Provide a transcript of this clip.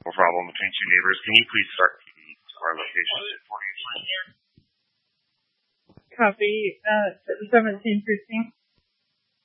problem between two neighbors. Can you please start to our location at 48? Copy, 1715.